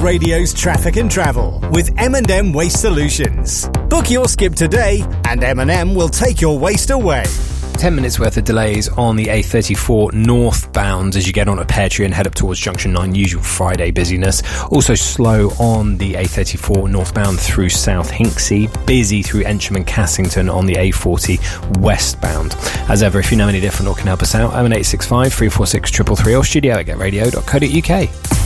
Radio's traffic and travel with M&M Waste Solutions. Book your skip today and M&M will take your waste away. 10 minutes worth of delays on the A34 northbound as you get on at Pear Tree and head up towards Junction 9, usual Friday busyness. Also slow on the A34 northbound through South Hinksey, busy through Ensham and Cassington on the A40 westbound. As ever, if you know any different or can help us out, 01865 346 333 or studio@getradio.co.uk.